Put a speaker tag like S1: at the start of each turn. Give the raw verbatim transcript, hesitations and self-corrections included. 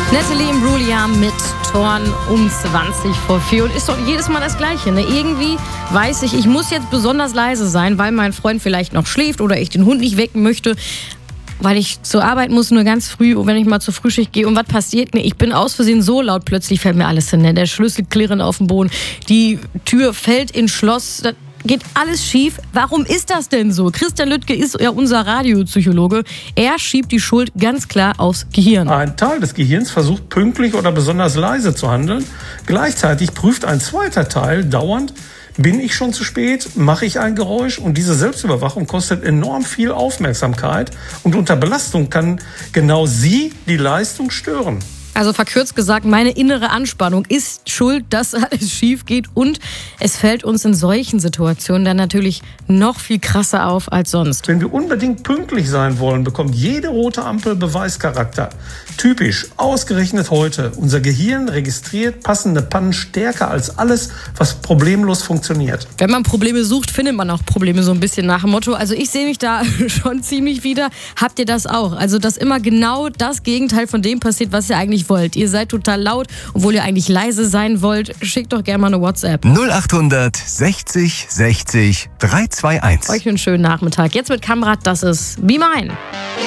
S1: Natalie Imbruglia mit Torn um zwanzig vor vier. Und ist doch jedes Mal das Gleiche. Ne? Irgendwie weiß ich, ich muss jetzt besonders leise sein, weil mein Freund vielleicht noch schläft oder ich den Hund nicht wecken möchte, weil ich zur Arbeit muss, nur ganz früh, und wenn ich mal zur Frühschicht gehe. Und was passiert? Nee, ich bin aus Versehen so laut, plötzlich fällt mir alles hin. Ne? Der Schlüssel klirren auf dem Boden, die Tür fällt ins Schloss. Das geht alles schief. Warum ist das denn so? Christian Lüttke ist ja unser Radiopsychologe. Er schiebt die Schuld ganz klar aufs Gehirn.
S2: Ein Teil des Gehirns versucht pünktlich oder besonders leise zu handeln. Gleichzeitig prüft ein zweiter Teil dauernd, bin ich schon zu spät, mache ich ein Geräusch? Und diese Selbstüberwachung kostet enorm viel Aufmerksamkeit. Und unter Belastung kann genau sie die Leistung stören.
S1: Also verkürzt gesagt, meine innere Anspannung ist schuld, dass alles schief geht. Und es fällt uns in solchen Situationen dann natürlich noch viel krasser auf als sonst.
S2: Wenn wir unbedingt pünktlich sein wollen, bekommt jede rote Ampel Beweischarakter. Typisch, ausgerechnet heute. Unser Gehirn registriert passende Pannen stärker als alles, was problemlos funktioniert.
S1: Wenn man Probleme sucht, findet man auch Probleme, so ein bisschen nach dem Motto. Also ich sehe mich da schon ziemlich wieder. Habt ihr das auch? Also dass immer genau das Gegenteil von dem passiert, was ihr eigentlich wollt. Ihr seid total laut, obwohl ihr eigentlich leise sein wollt. Schickt doch gerne mal eine WhatsApp.
S3: null acht sechzig sechzig drei zwei eins.
S1: Euch einen schönen Nachmittag. Jetzt mit Kamrat, das ist Be Mine.